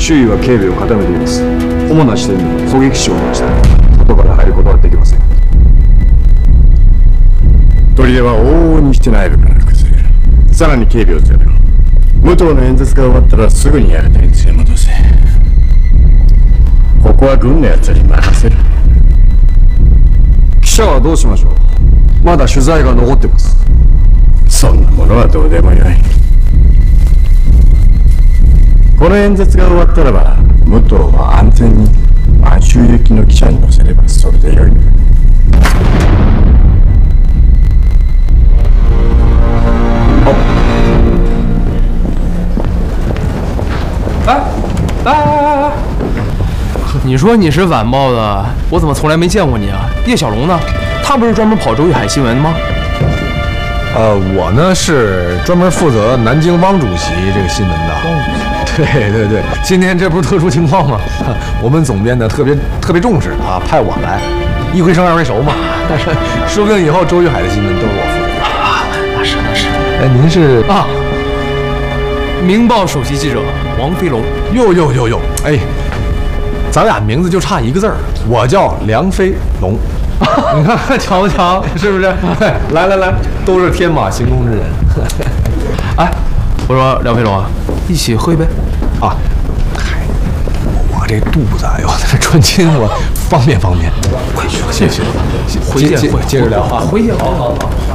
周囲は警備を固めています。主な支店に狙撃手を置きました。外から入ることはできません。 砦は往々にして内部から崩れる。さらに警備を強めろ。武藤の演説が終わったらすぐにやりたいに連れ戻せ。ここは軍のやつらに任せる。 記者はどうしましょう。まだ取材が残ってます。 そんなものはどうでもよい。この演説が終わったらば武藤は安全に満州行きの汽車に乗せればそれでよい。 你说你是晚报的，我怎么从来没见过你啊？叶小龙呢？他不是专门跑周玉海新闻吗？ 我呢是专门负责南京汪主席这个新闻的。对，今天这不是特殊情况吗？我们总编呢特别重视啊，派我来，一回生二回熟嘛。但是说不定以后周玉海的新闻都是我负责的啊。那是。哎，您是啊，明报首席记者王飞龙。 哟，哎，咱俩名字就差一个字儿，我叫梁飞龙。你看巧不巧？是不是？来，都是天马行空之人。 哎，我说梁飞龙啊，一起喝一杯啊！嗨，我这肚子，哎呦，这穿亲我方便。 谢谢，回见， 接着聊啊， 回见，好。